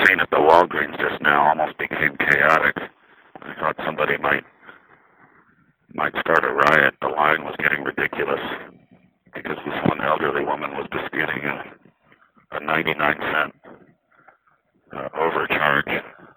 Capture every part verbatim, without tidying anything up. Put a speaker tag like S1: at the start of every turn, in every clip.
S1: scene at the Walgreens just now almost became chaotic. I thought somebody might might start a riot. The line was getting ridiculous because this one elderly woman was disputing a, a ninety-nine cent uh, overcharge.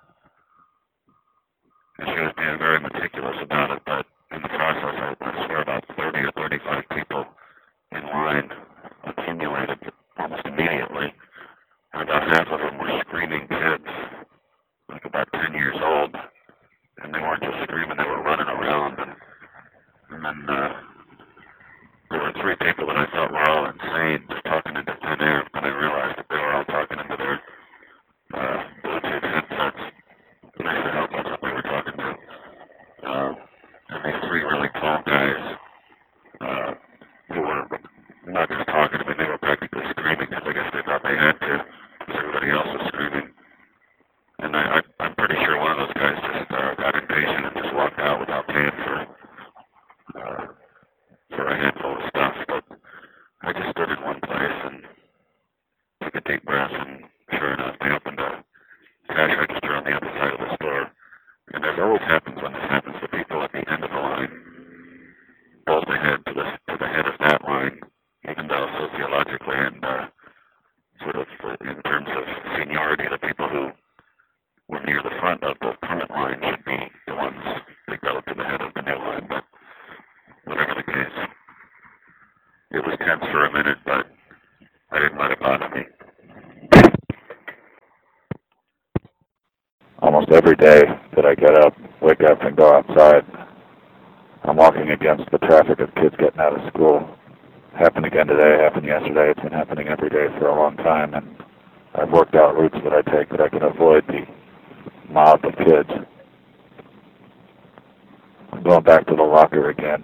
S1: And she was being very meticulous about it, but in the process, I, I swear about thirty or thirty-five people in line accumulated almost immediately. And about half of them were screaming kids, like about ten years old. And they weren't just screaming, they were running around. And, and then uh, there were three people that I thought were all insane, just talking into thin air, but I realized that they were all talking into their uh, Bluetooth headsets. And I said, oh, that's what they were talking to. Uh, and these three really tall guys uh, who were not just talking to me, they were practically screaming because I guess they thought they had to, because everybody else was screaming. And I, I, I'm pretty sure one of those guys just uh, got impatient and just walked out without paying for uh, for a handful of stuff. But I just stood in one place and took a deep breath, and sure enough, they opened a cash register on the other side of the store. And as always happens when this happens, the people at the end of the line bolt ahead to the to the head of that line, even though sociologically and uh, sort of uh, in terms of seniority, the people who were near the front of the current line should be the ones that go to the head of the new line. But whatever the case, it was tense for a minute, but I didn't let it bother me. Almost every day that I get up, wake up, and go outside, I'm walking against the traffic of kids getting out of school. Happened again today, happened yesterday. It's been happening every day for a long time, and I've worked out routes that I take that I can avoid the mob of kids. I'm going back to the locker again.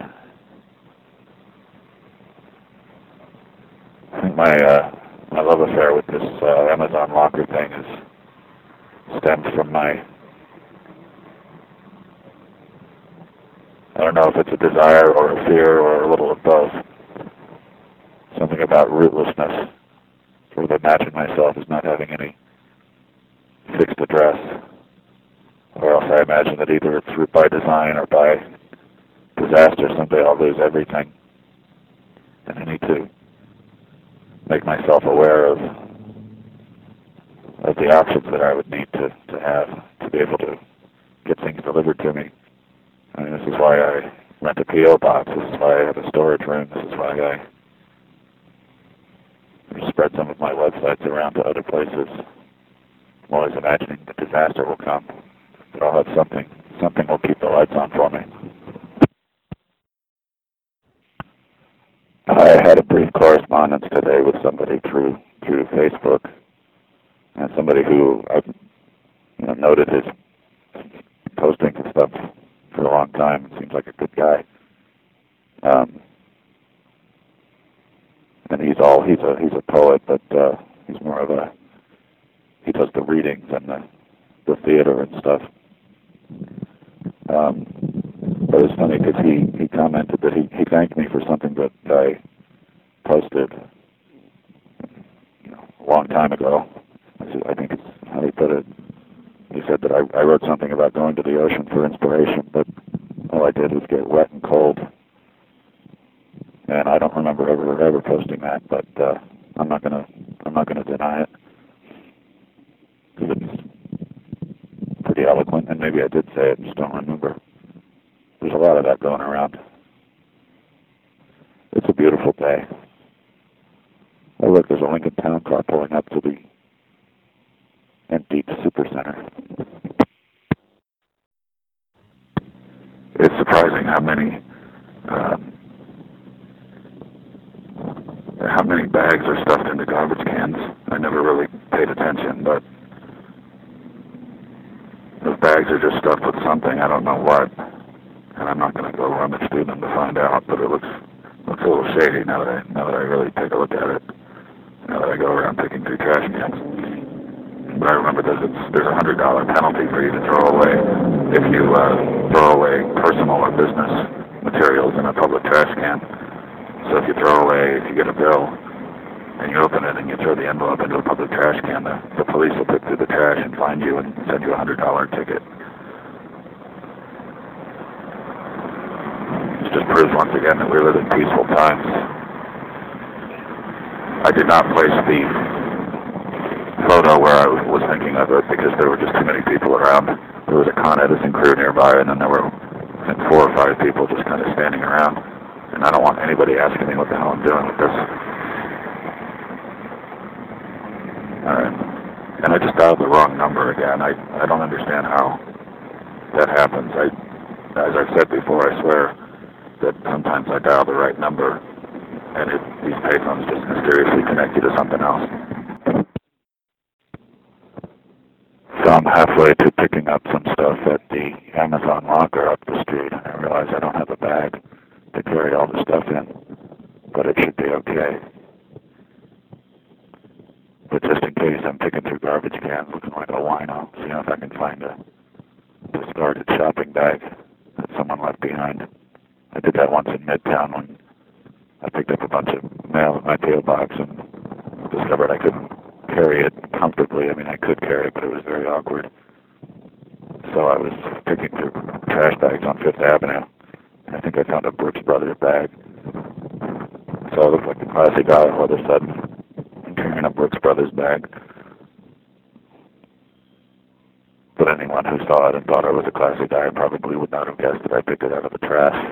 S1: I think my uh, my love affair with this uh, Amazon locker thing is stemmed from my, I don't know if it's a desire or a fear or a little of both. Something about rootlessness. Sort of imagine myself as not having any fixed address. Or else I imagine that either it's by design or by disaster, someday I'll lose everything. And I need to make myself aware of of the options that I would need to, to have to be able to get things delivered to me. I mean, this is why I rent a P O box. This is why I have a storage room. This is why I spread some of my websites around to other places. I'm always imagining the disaster will come, but I'll have something. Something will keep the lights on for me. I had a brief correspondence today with somebody through through Facebook, and somebody who I've you know, noted his postings and stuff for a long time. It seems like a good guy. Um, and he's all he's a he's a poet, but uh, he's more of a he does the readings and the the theater and stuff. Um, but it's funny because he, he commented that he, he thanked me for something that I posted you know, a long time ago. I think it's how he put it. He said that I, I wrote something about going to the ocean for inspiration, but all I did was get wet and cold. And I don't remember ever ever posting that, but uh, I'm not gonna I'm not gonna deny it. It's pretty eloquent, and maybe I did say it, just don't remember. There's a lot of that going around. It's a beautiful day. Oh look, there's a Lincoln Town car pulling up to the empty Supercenter. It's surprising how many um, how many bags are stuffed into garbage cans. I never really paid attention, but those bags are just stuffed with something. I don't know what, and I'm not going to go rummage through them to find out. But it looks looks a little shady now that I now that I really take a look at it. Now that I go around picking through trash cans. But I remember there's a, there's a hundred dollar penalty for you to throw away if you uh, throw away personal or business materials in a public trash can. So if you throw away, if you get a bill
S2: and you open it and you throw the envelope into a public trash can, the, the police will pick through the trash and find you and send you a one hundred dollar ticket. It just proves once again that we live in peaceful times. I did not place the photo where I was thinking of it because there were just too many people around. There was a Con Edison crew nearby, and then there were I think, four or five people just kind of standing around. And I don't want anybody asking me what the hell I'm doing with this. Alright. And I just dialed the wrong number again. I, I don't understand how that happens. I, as I've said before, I swear that sometimes I dial the right number and it, these payphones just mysteriously connect you to something else. So I'm halfway to picking up some stuff at the Amazon locker up the street. I realize I don't have a bag to carry all the stuff in, but it should be okay. But just in case, I'm picking through garbage cans looking like a wino, seeing if I can find a discarded shopping bag that someone left behind. I did that once in Midtown when I picked up a bunch of mail in my P O box and discovered I couldn't carry it comfortably. I mean, I could carry it, but it was very awkward. So I was picking through trash bags on Fifth Avenue, and I think I found a Brooks Brothers bag. So I looked like the classy guy all of a sudden. I'm carrying a Brooks Brothers bag. But anyone who saw it and thought I was a classy guy probably would not have guessed that I picked it out of the trash.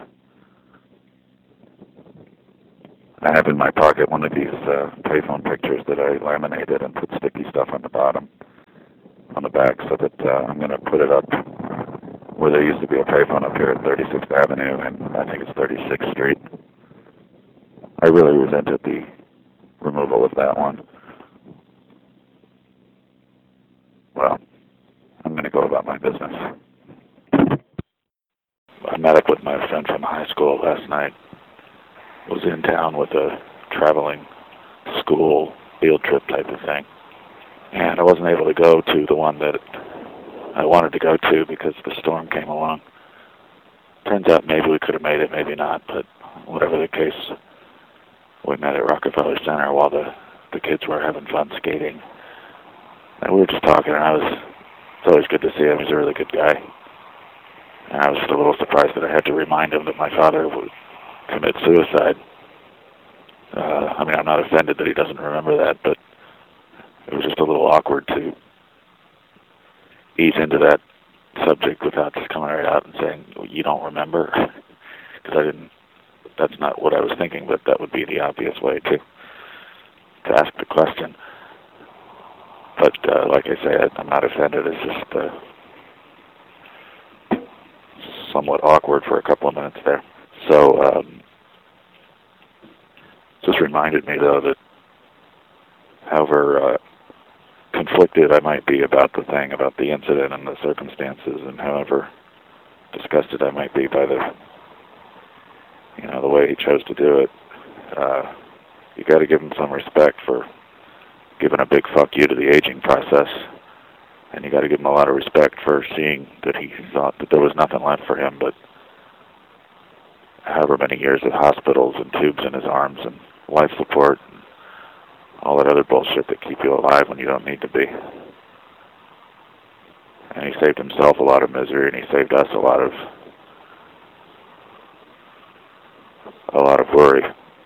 S2: I have in my pocket one of these uh, payphone pictures that I laminated and put sticky stuff on the bottom, on the back, so that uh, I'm going to put it up where there used to be a payphone up here at thirty-sixth Avenue, and I think it's thirty-sixth Street. I really resented the removal of that one. Well, I'm going to go about my business. I met up with my friend from high school last night. Was in town with a traveling school field trip type of thing. And I wasn't able to go to the one that I wanted to go to because the storm came along. Turns out maybe we could have made it, maybe not, but whatever the case, we met at Rockefeller Center while the, the kids were having fun skating. And we were just talking, and I was, it's always good to see him. He's a really good guy. And I was just a little surprised that I had to remind him that my father would commit suicide. Uh, I mean, I'm not offended that he doesn't remember that, but it was just a little awkward to ease into that subject without just coming right out and saying, well, you don't remember? Because I didn't, that's not what I was thinking, but that would be the obvious way to, to ask the question. But uh, like I say, I'm not offended. It's just uh, somewhat awkward for a couple of minutes there. So, um, just reminded me, though, that however uh, conflicted I might be about the thing, about the incident and the circumstances, and however disgusted I might be by the, you know, the way he chose to do it, uh, you got to give him some respect for giving a big fuck you to the aging process, and you got to give him a lot of respect for seeing that he thought that there was nothing left for him but however many years of hospitals and tubes in his arms and life support and all that other bullshit that keep you alive when you don't need to be. And he saved himself a lot of misery, and he saved us a lot of a lot of worry.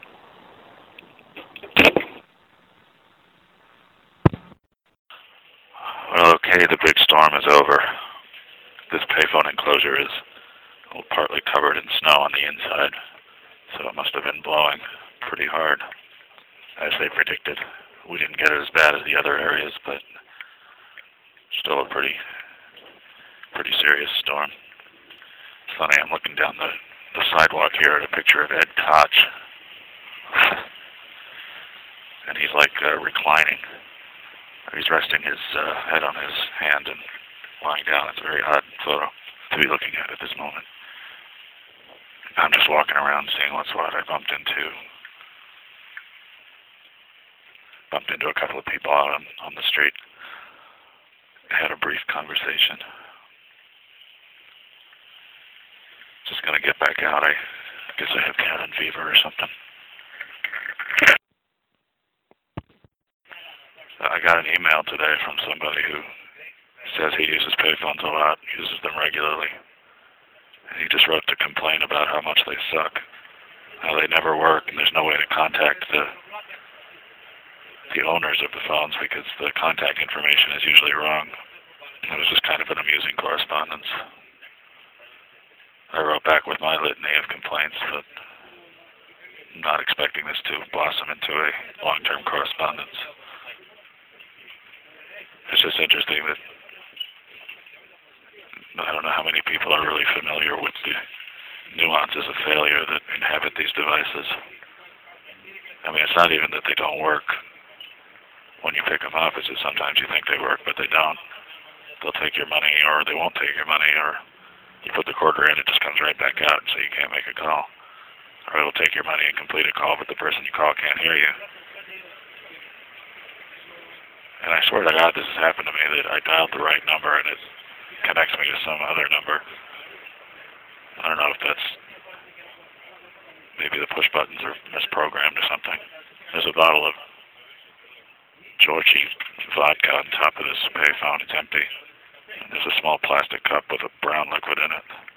S2: Well, okay, the big storm is over. This payphone enclosure is well, partly covered in snow on the inside, so it must have been blowing pretty hard, as they predicted. We didn't get it as bad as the other areas, but still a pretty, pretty serious storm. It's funny, I'm looking down the, the sidewalk here at a picture of Ed Koch, and he's like uh, reclining. He's resting his uh, head on his hand and lying down. It's a very odd photo to be looking at at this moment. I'm just walking around seeing what's what. I bumped into bumped into a couple of people out on, on the street. I had a brief conversation. Just gonna get back out. I guess I have cabin fever or something. I got an email today from somebody who says he uses payphones a lot, uses them regularly. He just wrote to complain about how much they suck, how they never work, and there's no way to contact the the owners of the phones because the contact information is usually wrong. It was just kind of an amusing correspondence. I wrote back with my litany of complaints, but I'm not expecting this to blossom into a long-term correspondence. It's just interesting that I don't know how many people are really familiar with the nuances of failure that inhabit these devices. I mean, it's not even that they don't work. When you pick them up, it's just sometimes you think they work, but they don't. They'll take your money, or they won't take your money, or you put the quarter in, it just comes right back out, so you can't make a call. Or it'll take your money and complete a call, but the person you call can't hear you. And I swear to God, this has happened to me, that I dialed the right number and it connects me to some other number. I don't know if that's, maybe the push buttons are misprogrammed or something. There's a bottle of Georgie vodka on top of this payphone. It's empty. And there's a small plastic cup with a brown liquid in it.